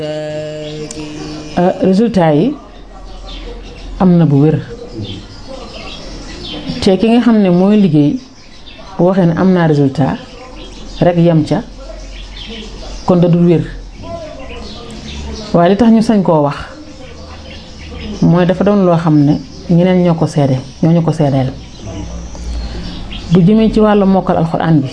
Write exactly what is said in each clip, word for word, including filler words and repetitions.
résultat yi am na bu wér te ki nga xam ne mooy liggéey bu waxee ne am naa résultat rek yem ca kon da dul wér waaye li tax ñu sañ koo wax mooy dafa doon loo xam ne ñeneen ñoo ko seede ñoo ñu ko seedeel bu jëmee ci wàllu mokkal alxuraan bi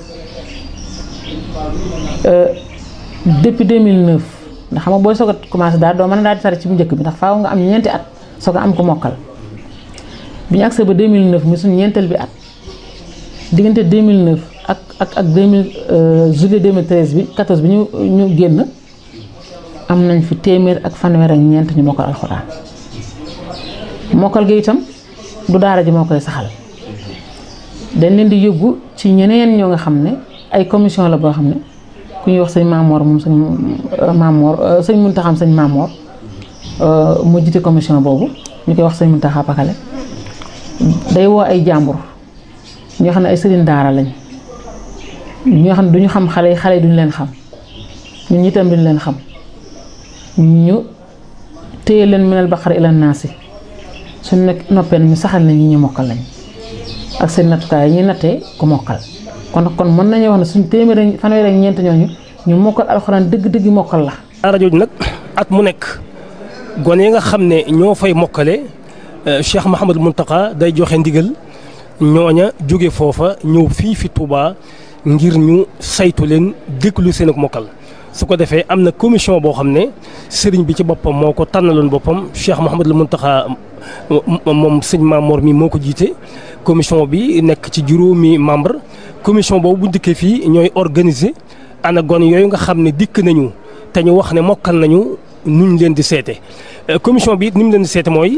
depuis deux mille neuf ndax xam nga booy soog a commencé daal doo mën a daal di tari ci bu njëkk bi ndax faaw nga am ñeenti at soog a am ko mokkal bi ñu agsee ba deux mille neuf mi suñu ñeenteel bi at diggante deux mille neuf ak ak ak deux mille juillet deux mille treize bi quatorze bi ñu ñu génn am nañ fi téeméer ak fanweer ak ñeent ñu mokkal alxuraan mokkal gi itam du daara ji moo koy saxal dañ leen di yóbbu ci ñeneen ñoo nga xam ne ay commission la boo xam ne ku ñuy wax sëñ Maamoor moom sëñ Maamoor sëñ Muntaxa sëñ Maamoor mu jiite commission boobu ñu koy wax sëñ Muntaxa Pakale day woo ay jàmbur ñoo xam ne ay sëriñ daara lañ ñoo xam ne duñu xam xale yi xale yi duñu leen xam ñun ñi itam duñu leen xam ñu téye leen minal baqara ila naasi suñ nekk noppee ñu saxal na ñi ñu mokkal lañ ak seen nattukaay yi ñuy nattee ku mokkal kon kon mën nañu wax ne suñ téeméer fanweer ak ñeent ñooñu ñu mokkal alxuraan dëgg-dëgg mokkal la. daara jooju nag at mu nekk gone yi nga xam ne ñoo fay mokkale Cheikh Mouhamadou Mountakha day joxe ndigal ñooña jóge foofa ñëw fii fi Touba ngir ñu saytu leen déglu seen ak mokkal. su ko defee am na commission boo xam ne sëriñ bi ci boppam moo ko tànnaloon boppam Cheikh Mouhamadou Mountakha moom sëñ Maamoor mi moo ko jiite commission bi nekk ci juróomi membre commission boobu bu dikkee fii ñooy organiser ana gone yooyu nga xam ne dikk nañu te ñu wax ne mokkal nañu nuñ leen di seete commission bi ni mu leen di seete mooy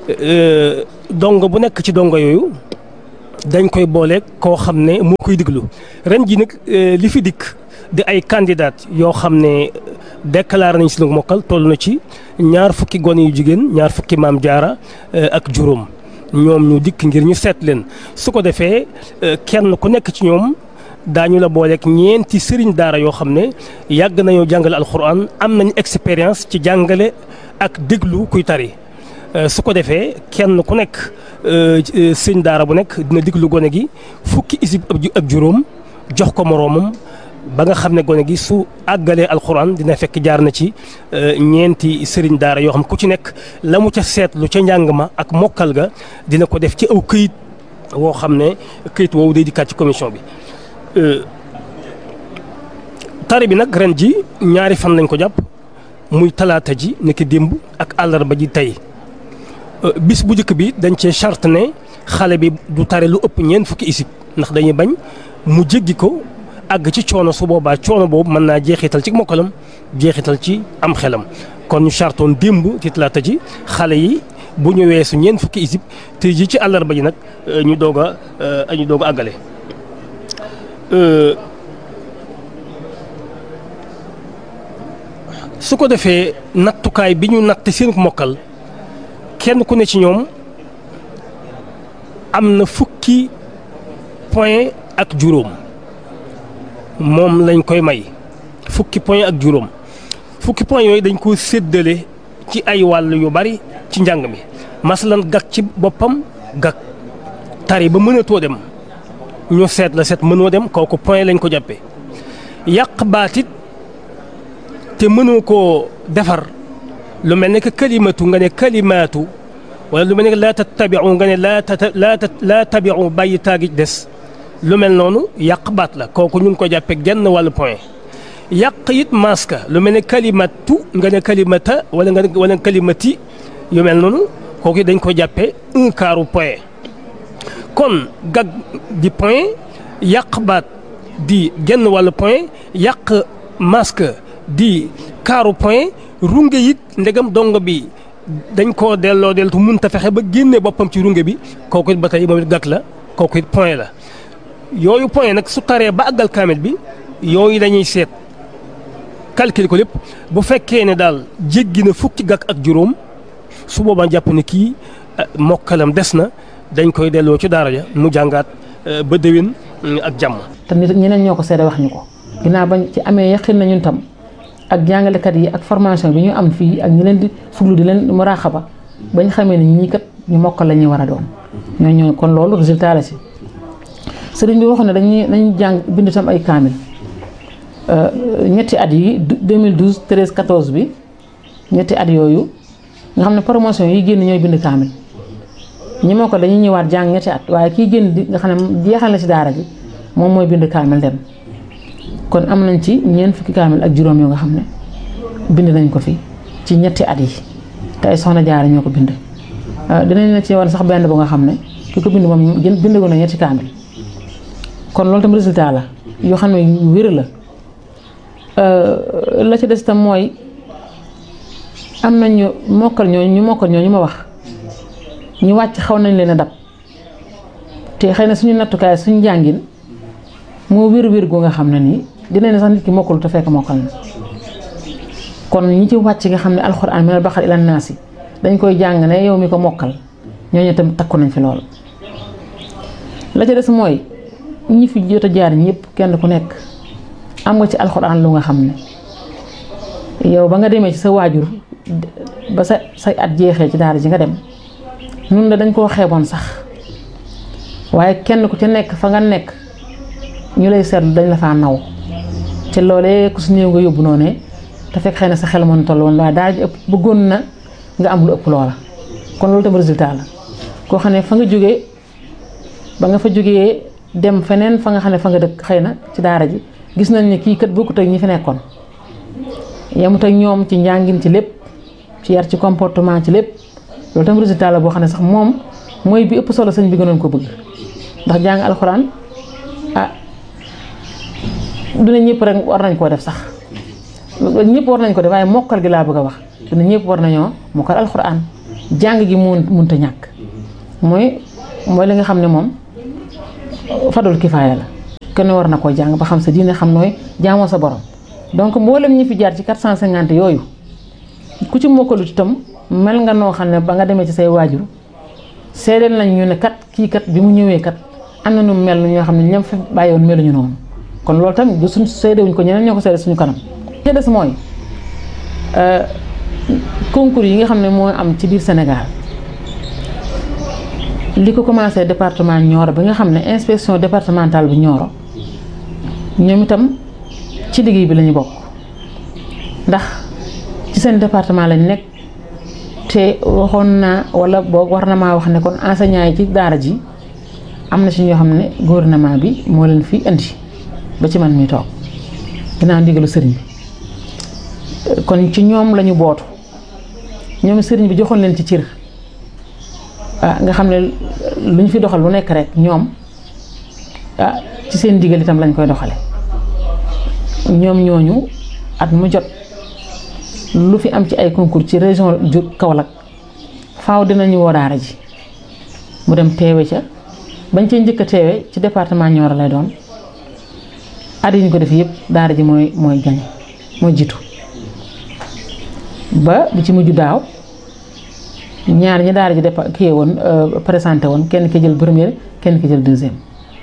dongo bu nekk ci dongo yooyu dañ koy boole koo xam ne moo koy diglu ren ji nag li fi dikk di ay candidat yoo xam ne déclaré nañ si nag mokkal toll na ci ñaar fukki gone yu jigéen ñaar fukki maam jaara ak juróom ñoom ñu dikk ngir ñu seet leen su ko defee kenn ku nekk ci ñoom daañu la booleeg ñeenti sëriñ daara yoo xam ne yàgg nañoo jàngale alxuraan am nañu expérience ci jàngale ak déglu kuy tari su ko defee kenn ku nekk sëriñ daara bu nekk dina déglu gone gi fukki isib ak juróom jox ko moroomam ba nga xam ne gone gi su àggalee alxuraan dina fekk jaar na ci ñeenti sëriñ daara yoo xam ku ci nekk la mu ca seetlu ca njàng ma ak mokkal ga dina ko def ci aw këyit woo xam ne këyit woowu day dikkaat ci commission bi. tari bi nag ren ji ñaari fan lañ ko jàpp muy talaata ji nekk démb ak àllarba ji tey bis bu njëkk bi dañ cee charte ne xale bi du tare lu ëpp ñeent fukki isib ndax dañuy bañ mu jéggi ko. àgg ci coono su boobaa coono boobu mën naa jeexital ci mokkalam jeexital ci am xelam kon ñu chartoon démb ci talaata ji xale yi bu ñu weesu ñeent fukki isib te ji ci àllarba ji nag ñu doog a ñu doog a àggale. su ko defee nattukaay bi ñu natt seen mokkal kenn ku ne ci ñoom am na fukki point ak juróom. moom lañ koy may fukki point ak juróom fukki point yooyu dañ ko séddale ci ay wàll yu bari ci njàng mi masalan gag ci boppam gag tari ba mënatoo dem ñu seet la seet mënoo dem kooku point lañ ko jàppee yàq baatit te mënoo koo defar lu mel ne que kalimatu nga ne kalimaatu wala lu mel ne que laa tattabiu nga ne laa laa laa tabiu bàyyi taagi des lu mel noonu yàq baat la kooku ñu ngi ko jàppee genn wàllu point yàq it maska lu mel ne kalimatu nga ne kalimata wala nga wala kalimati yu mel noonu kooku it dañ ko jàppee un quart point kon gag di point yàq baat di genn wàllu point yàq maska di quart point runge it ndegam dongo bi dañ koo delloo deltu mënta fexe ba génne boppam ci runge bi kooku it ba tey moom it gag la kooku it point la. yooyu point nag su taree ba àggal kaamil bi yooyu dañuy seet calcul ko lépp bu fekkee ne daal jéggi na fukki gàkk ak juróom su boobaa jàpp ne kii mokkalam des na dañ koy delloo ci daara ja mu jàngaat ba déwén ak jàmm. te nit ñeneen ñoo ko seede wax ñu ko ginnaaw bañ ci amee yaqin na ñun tam ak jàngalekat yi ak formation bi ñu am fii ak ñi leen di fuglu di leen muraaxaba bañ xamee ne ñii kat ñu mokkal la ñuy war a doon ñoo ñoo kon loolu résultat la si sëriñ bi waxoon ne dañuy dañuy jàng bind tam ay kaamil ñetti at yi deux mille douze treize quatorze bi ñetti at yooyu nga xam ne promotion yi génn ñooy bind kaamil ñi moo ko dañuy ñëwaat jàng ñetti at waaye kii génn di nga xam ne jeexal na ci daara ji moom mooy bind kaamil dem kon am nañ ci ñeent fukki kaamil ak juróom yoo nga xam ne bind nañ ko fi ci ñetti at yi te ay soxna jaara ñoo ko bind dinañ la ci war sax benn bu nga xam ne ki ko bind moom bind ko na ñetti kaamil kon loolu tam résultat la yoo xam ne wér la la ci des tam mooy am nañu mokkal ñooñu ñu mokkal ñooñu ma wax ñu wàcc xaw nañ leen a dab te xëy na suñu nattukaay suñu njàngin moo wér-wér gu nga xam ne nii dinañ sax nit ki mokkul te fekk mokkal na kon ñi ci wàcc nga xam ne alxuraan minal baqara ilan naasi dañ koy jàng ne yow mi ko mokkal ñooñu itam takku nañ fi lool. la ca des mooy ñi fi jot a jaar ñëpp kenn ku nekk am nga ci alxuraan lu nga xam ne yow ba nga demee ci sa waajur ba sa say at jeexee ci daara ji nga dem nun la dañ koo xeeboon sax waaye kenn ku ci nekk fa nga nekk ñu lay seetlu dañ la faa naw te loolee ku su néew nga yóbbu noonu te fekk xëy na sa xel mën toll woon waaye daara ji ëpp bëggoon na nga am lu ëpp loola kon loolu tam résultat la koo xam ne fa nga jógee ba nga fa jógee dem feneen fa nga xam ne fa nga dëkk xëy na ci daara ji gis nañ ne kii kat bokkut ak ñi fi nekkoon yemut ak ñoom ci njàngin ci lépp ci yar ci comportement ci lépp loolu tam résultat la boo xam ne sax moom mooy bi ëpp solo sëñ bi gënoon ko bëgg ndax jàng alxuraan ah dina ñëpp rek war nañ koo def sax ñëpp war nañ ko def waaye mokkal gi laa bëgg a wax dina ñëpp war nañoo mokkal alxuraan jàng gi mun munta ñàkk mooy mooy li nga xam ne moom fadul kifaaya la kenn war na koo jàng ba xam sa diine xam nooy jaamoo sa borom donc mboolem ñi fi jaar ci quatre cent cinquante yooyu ku ci mokkalut itam mel nga noo xam ne ba nga demee ci say waajur seedeel nañ ñu ne kat kii kat bi mu ñëwee kat am na nu mel ñoo xam ne ñoom fi bàyyiwoon meluñu noonu kon loolu tam du suñ seedewuñ ko ñeneen ñoo ko seede suñu kanam. li des mooy concours yi nga xam ne moo am ci biir Sénégal li ko commencé département Nioro bi nga xam ne inspection départementale bu Nioro ñoom itam ci liggéey bi la ñu bokk ndax ci seen département lañ nekk te waxoon naa wala boog war na maa wax ne kon enseignants yi ci daara ji am na ci ñoo xam ne gouvernement bi moo leen fi indi ba ci man mi toog dinaa ndigalu sëriñ bi kon ci ñoom lañu bootu ñoom sëriñ bi joxoon leen ci cër ah nga xam ne lu ñu fi doxal lu nekk rek ñoom ah ci seen ndigal itam lañ koy doxale ñoom ñooñu at mu jot lu fi am ci ay concours ci région ju Kaolack faaw dinañu woo daara ji mu dem teewe ca bañ cee njëkk a teewe ci département Nioro lay doon at yi ñu ko def yëpp daara ji mooy mooy gañ mooy jiitu ba bi ci mujj daaw ñaar ñi daara ji dépa kii woon présenté woon kenn ki jël première kenn ki jël deuxième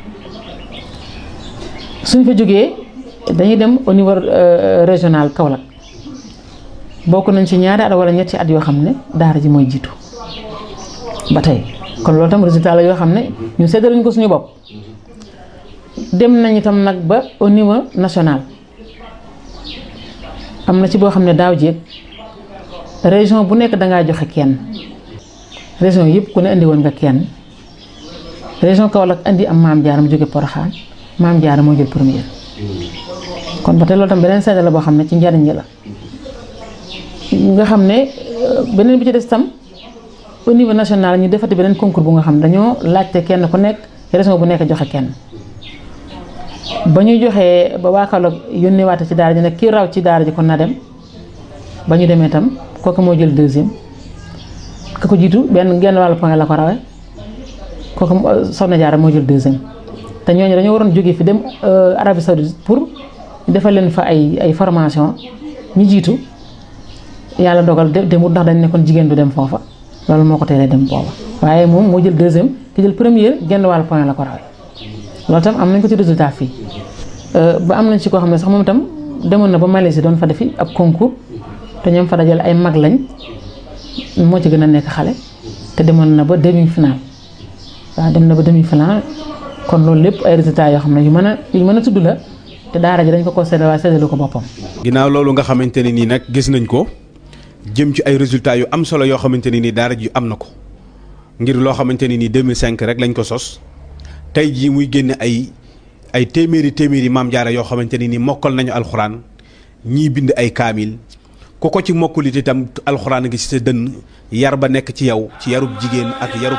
suñ fa jógee dañuy dem au niveau régional Kaolack bokk nañ ci ñaari at wala ñetti at yoo xam ne daara ji mooy jiitu ba tey kon loolu tam résultat la yoo xam ne ñu séddaluñ ko suñu bopp dem nañ itam nag ba au niveau national am na ci boo xam ne daaw jéeg région bu nekk dangaa joxe kenn région yëpp ku ne indi woon nga kenn région Kaolack indi am maam Jaara mu jóge Porokhane maam Jaara moo jël première kon ba tey loolu tam beneen séddale boo xam ne ci njariñ la nga xam ne beneen bi ci des tam au niveau national ñu defati beneen concours bu nga xam ne dañoo laajte kenn ku nekk région bu nekk joxe kenn ba ñu joxee ba waa Kaolack yónnee waate ci daara ji nag kii raw ci daara ji kon na dem ba ñu demee tam kooku moo jël deuxième ka ko jiitu benn genn wàllu point la ko rawee kooku Soxna Jaara moo jël deuxième te ñooñu dañoo waroon jógee fi dem Arabie Saoudite pour defal leen fa ay ay formation ñi jiitu yàlla dogal demut ndax dañ nekkoon jigéen du dem foofa loolu moo ko teelee dem booba waaye moom moo jël deuxième ki jël première genn wàllu point la ko rawee loolu tam am nañ ko ci résultat fii ba am nañ ci koo xam ne sax moom itam demoon na ba Malaisie doon fa defi ab concours te ñoom fa dajale ay mag lañ moo ci gën a nekk xale te demoon na ba demi final waaw dem na ba demi final kon loolu lépp ay résultats yoo xam ne yu mën a yu mën a tudd la te daara ji dañ ko ko séddale waaye séddalu ko boppam. ginnaaw loolu nga xamante ne nii nag gis nañ ko jëm ci ay résultats yu am solo yoo xamante ne nii daara ji am na ko ngir loo xamante ne nii deux mille cinq rek lañ ko sos tey jii muy génne ay ay téeméeri téeméeri maam jaara yoo xamante ne nii mokkal nañu alxuraan ñii bind ay kaamil ku ko ci mokkulit itam alxuraan gi ci sa dënn yar ba nekk ci yow ci yarub jigéen ak yarub